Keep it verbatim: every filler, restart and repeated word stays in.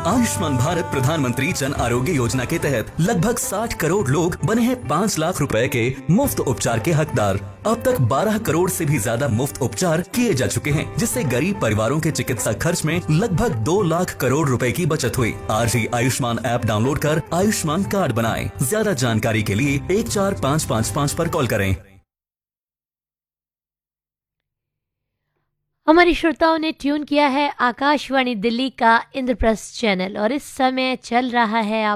आयुष्मान भारत प्रधानमंत्री जन आरोग्य योजना के तहत लगभग साठ करोड़ लोग बने हैं पाँच लाख रुपए के मुफ्त उपचार के हकदार। अब तक बारह करोड़ से भी ज्यादा मुफ्त उपचार किए जा चुके हैं, जिससे गरीब परिवारों के चिकित्सा खर्च में लगभग दो लाख करोड़ रुपए की बचत हुई। आज ही आयुष्मान ऐप डाउनलोड कर आयुष्मान कार्ड बनाएं। ज्यादा जानकारी के लिए एक चार पाँच पाँच पाँच पर कॉल करें। हमारे श्रोताओं ने ट्यून किया है आकाशवाणी दिल्ली का इंद्रप्रस्थ चैनल और इस समय चल रहा है